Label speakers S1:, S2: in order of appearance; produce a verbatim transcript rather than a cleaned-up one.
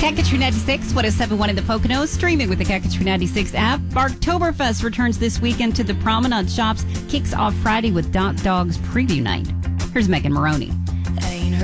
S1: Cat Country ninety-six, one oh seven point one in the Poconos, streaming with the Cat Country ninety-six app. Barktoberfest returns this weekend to the Promenade Shops, kicks off Friday with Dot Dogs Preview Night. Here's Megan Maroney.